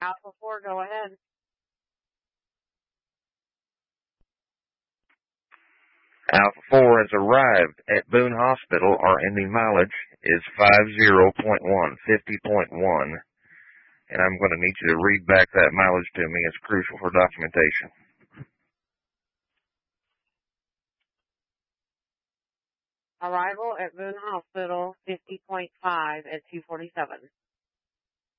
Alpha 4, go ahead. Alpha 4 has arrived at Boone Hospital. Our ending mileage is 50.1, and I'm going to need you to read back that mileage to me. It's crucial for documentation. Arrival at Boone Hospital, 50.5 at 2:47.